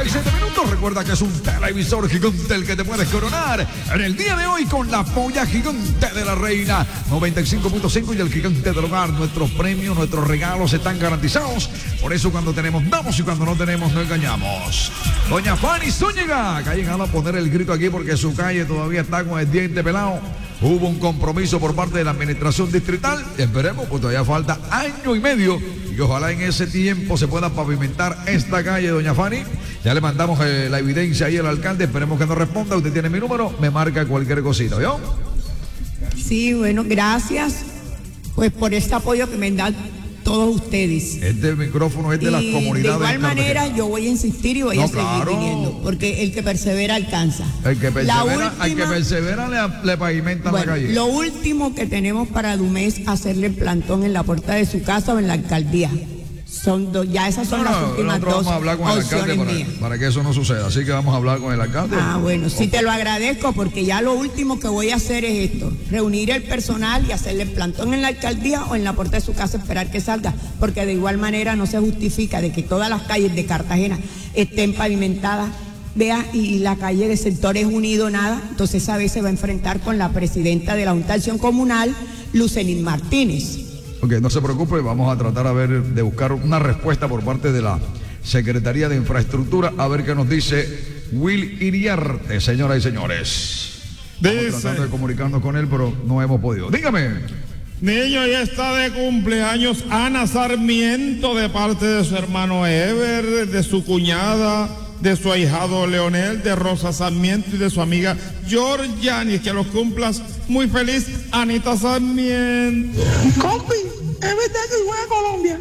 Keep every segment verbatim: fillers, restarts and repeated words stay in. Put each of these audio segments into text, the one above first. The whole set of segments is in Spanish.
y siete minutos. Recuerda que es un televisor gigante el que te puedes coronar en el día de hoy con la polla gigante de la reina noventa y cinco punto cinco y el gigante del hogar. Nuestros premios, nuestros regalos están garantizados. Por eso cuando tenemos, damos, y cuando no tenemos, no engañamos. Doña Fanny Zúñiga, que ha llegado a poner el grito aquí porque su calle todavía está con el diente pelado. Hubo un compromiso por parte de la administración distrital. Esperemos, pues todavía falta año y medio. Y ojalá en ese tiempo se pueda pavimentar esta calle, doña Fanny. Ya le mandamos eh, la evidencia ahí al alcalde. Esperemos que nos responda. Usted tiene mi número. Me marca cualquier cosita, ¿vio? Sí, bueno, gracias. Pues por este apoyo que me dan todos ustedes. Este micrófono es de y las comunidades. De igual manera, yo voy a insistir y voy no, a seguir claro. viniendo, porque el que persevera alcanza. El que persevera, última, el que persevera le, le pavimenta bueno, la calle. Lo último que tenemos para Dumés es hacerle plantón en la puerta de su casa o en la alcaldía. Son dos, ya esas son no, las últimas dos vamos a hablar con el alcalde para, para que eso no suceda. Así que vamos a hablar con el alcalde. Ah, bueno, sí te lo agradezco porque ya lo último que voy a hacer es esto: reunir el personal y hacerle plantón en la alcaldía o en la puerta de su casa, esperar que salga, porque de igual manera no se justifica de que todas las calles de Cartagena estén pavimentadas. Vea, y la calle de Sectores Unidos nada. Entonces esa vez se va a enfrentar con la presidenta de la Junta de Acción Comunal, Lucenil Martínez. Ok, no se preocupe, vamos a tratar a ver de buscar una respuesta por parte de la Secretaría de Infraestructura, a ver qué nos dice Will Iriarte, señoras y señores. Estamos dice, tratando de comunicarnos con él, pero no hemos podido. Dígame. Niño, ya está de cumpleaños Ana Sarmiento de parte de su hermano Ever, de su cuñada, de su ahijado Leonel, de Rosa Sarmiento y de su amiga Georgiani. Que los cumplas muy feliz, Anita Sarmiento. Compi, ¿es verdad que juega Colombia?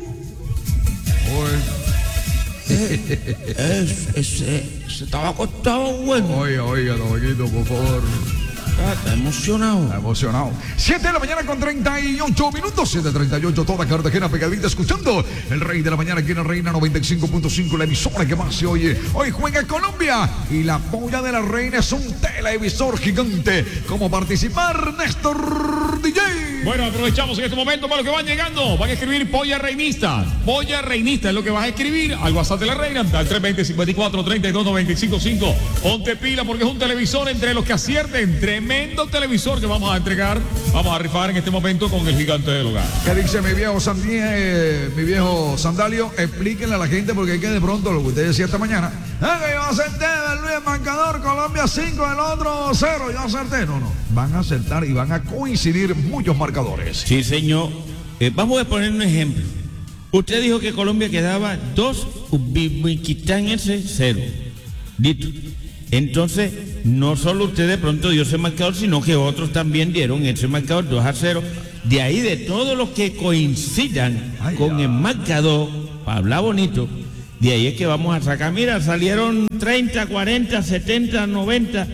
Eh, ese, ese estaba acostado bueno. Oiga, oiga, Dominguito, por favor. Ah, está emocionado. Está emocionado. siete de la mañana con treinta y ocho minutos. siete treinta y ocho, toda Cartagena pegadita escuchando el Rey de la Mañana aquí en la Reina noventa y cinco punto cinco, la emisora que más se oye. Hoy juega Colombia y la polla de la Reina es un televisor gigante. ¿Cómo participar, Néstor D J? Bueno, aprovechamos en este momento para los que van llegando. Van a escribir polla reinista. Polla reinista es lo que vas a escribir al WhatsApp de la Reina, al tres veinte, cincuenta y cuatro, treinta y dos, noventa y cinco, cinco. Ponte pila porque es un televisor entre los que acierten. Tremendo televisor que vamos a entregar. Vamos a rifar en este momento con el gigante del hogar. ¿Qué dice mi viejo Sandí, eh, mi viejo Sandalio? Explíquenle a la gente porque es que de pronto lo que usted decía esta mañana. Ah, que yo acerté del Luis marcador, Colombia cinco, el otro cero. Yo acerté. No, no. Van a acertar y van a coincidir muchos marcadores. Sí, señor. Eh, vamos a poner un ejemplo. Usted dijo que Colombia quedaba dos, Uzbekistán ese cero. Listo. Entonces, no solo usted de pronto dio ese marcador, sino que otros también dieron ese marcador dos a cero. De ahí, de todos los que coincidan Ay, con ya. el marcador, para hablar bonito, de ahí es que vamos a sacar. Mira, salieron treinta, cuarenta, setenta, noventa,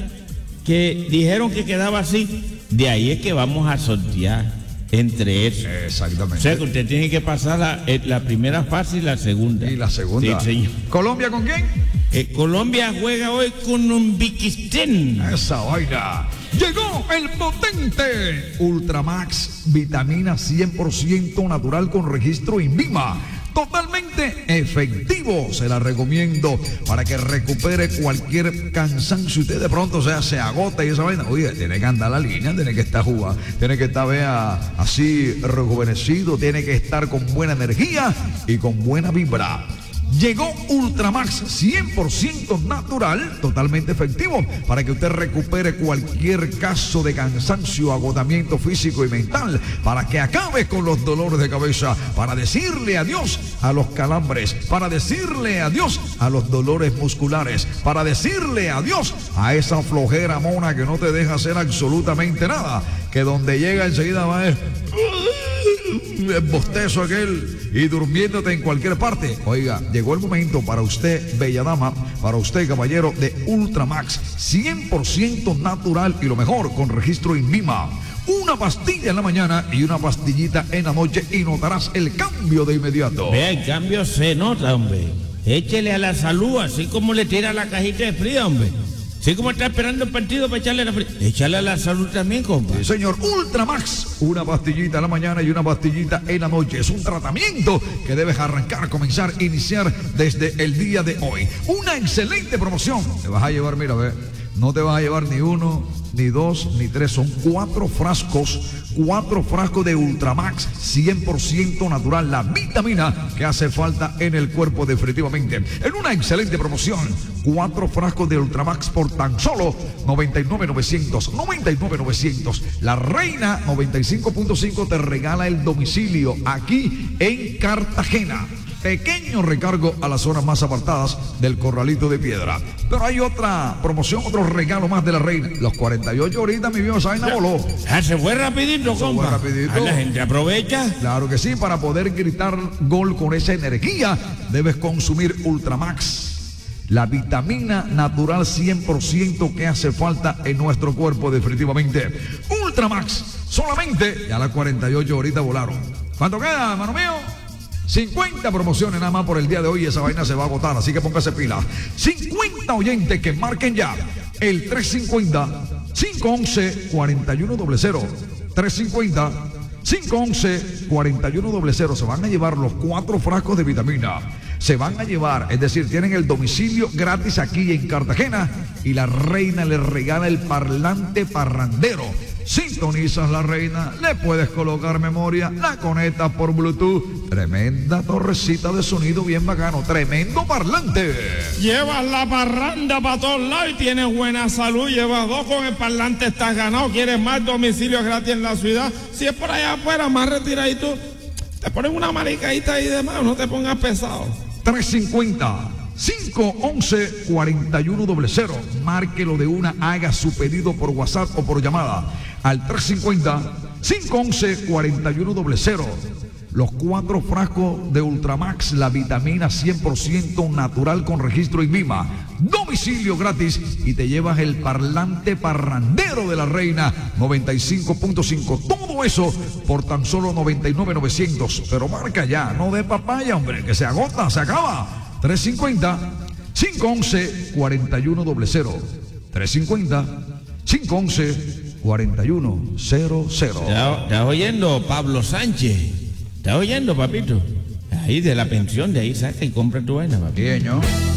que dijeron que quedaba así. De ahí es que vamos a sortear entre eso. Exactamente. O sea que usted tiene que pasar la, la primera fase y la segunda. Y la segunda. Sí, señor. ¿Colombia con quién? Eh, Colombia juega hoy con Uzbekistán. Esa vaina. Llegó el potente Ultramax, vitamina cien por ciento natural con registro INVIMA. Totalmente efectivo, se la recomiendo para que recupere cualquier cansancio. Usted de pronto, o sea, se agota y esa vaina. Oye, tiene que andar la línea, tiene que estar jugando, tiene que estar, vea, así rejuvenecido, tiene que estar con buena energía y con buena vibra. Llegó Ultramax cien por ciento natural, totalmente efectivo, para que usted recupere cualquier caso de cansancio, agotamiento físico y mental, para que acabe con los dolores de cabeza, para decirle adiós a los calambres, para decirle adiós a los dolores musculares, para decirle adiós a esa flojera mona que no te deja hacer absolutamente nada, que donde llega enseguida va a el bostezo aquel y durmiéndote en cualquier parte. Oiga, llegó el momento para usted, bella dama, para usted, caballero, de Ultramax cien por ciento natural y lo mejor, con registro INVIMA. Una pastilla en la mañana y una pastillita en la noche y notarás el cambio de inmediato. Vea, el cambio se nota, hombre. Échele a la salud, así como le tira la cajita de frío, hombre. Sí, como está esperando el partido para echarle la... Echarle a la salud también, compa. Sí, señor, Ultramax, una pastillita en la mañana y una pastillita en la noche. Es un tratamiento que debes arrancar, comenzar, iniciar desde el día de hoy. Una excelente promoción. Te vas a llevar, mira, ve, no te vas a llevar ni uno, ni dos, ni tres. Son cuatro frascos, cuatro frascos de Ultramax, cien por ciento natural. La vitamina que hace falta en el cuerpo definitivamente. En una excelente promoción, cuatro frascos de Ultramax por tan solo noventa y nueve mil novecientos. noventa y nueve mil novecientos. La Reina noventa y cinco punto cinco te regala el domicilio aquí en Cartagena. Pequeño recargo a las zonas más apartadas del Corralito de Piedra. Pero hay otra promoción, otro regalo más de la Reina. Los cuarenta y ocho horitas, mi viejo, esa vaina voló. Ah, se fue rapidito, Se compa. fue rapidito. Ah, la gente aprovecha. Claro que sí, para poder gritar gol con esa energía, debes consumir Ultramax. La vitamina natural cien por ciento que hace falta en nuestro cuerpo definitivamente. Ultramax, solamente ya las cuarenta y ocho horitas volaron. ¿Cuánto queda, hermano mío? cincuenta promociones nada más por el día de hoy. Esa vaina se va a agotar, así que póngase pila. cincuenta oyentes que marquen ya el tres cinco cero, cinco uno uno, cuatro uno cero cero. tres cinco cero, cinco uno uno, cuatro uno cero cero. Se van a llevar los cuatro frascos de vitamina. Se van a llevar, es decir, tienen el domicilio gratis aquí en Cartagena y la Reina les regala el parlante parrandero. Sintonizas la Reina, le puedes colocar memoria, la conectas por Bluetooth. Tremenda torrecita de sonido bien bacano, tremendo parlante. Llevas la parranda para todos lados y tienes buena salud. Llevas dos con el parlante, estás ganado. ¿Quieres más domicilios gratis en la ciudad? Si es por allá afuera, más retiradito, te ponen una maricadita ahí de más, no te pongas pesado. tres cinco cero, cinco uno uno, cuatro uno cero cero. Márquelo de una, haga su pedido por WhatsApp o por llamada al tres cinco cero, cinco uno uno, cuatro uno cero cero. Los cuatro frascos de Ultramax, la vitamina cien por ciento natural con registro INVIMA. Domicilio gratis y te llevas el parlante parrandero de la Reina noventa y cinco punto cinco. Todo eso por tan solo noventa y nueve mil novecientos. Pero marca ya, no de papaya, hombre, que se agota, se acaba. tres cinco cero, cinco uno uno, cuatro uno cero cero. tres cinco cero, cinco uno uno, cuatro uno cero cero. ¿Estás estás oyendo, Pablo Sánchez? ¿Estás oyendo, papito? Ahí de la pensión, de ahí saca y compra tu vaina, papi. Bien, ¿no?